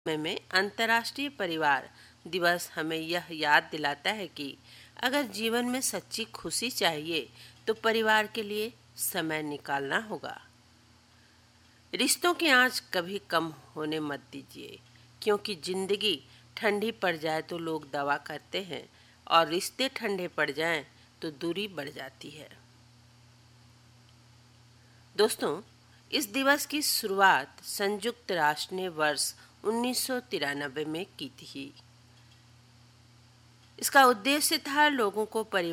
में अंतर्राष्ट्रीय परिवार दिवस हमें यह याद दिलाता है कि अगर जीवन में सच्ची खुशी चाहिए तो परिवार के लिए समय निकालना होगा। रिश्तों की आंच कभी कम होने मत दीजिए, क्योंकि जिंदगी ठंडी पड़ जाए तो लोग दवा करते हैं और रिश्ते ठंडे पड़ जाएं तो दूरी बढ़ जाती है। दोस्तों, इस दिवस की शुरुआत संयुक्त राष्ट्र ने वर्ष 1993 में की थी। इसका उद्देश्य था लोगों को परिवार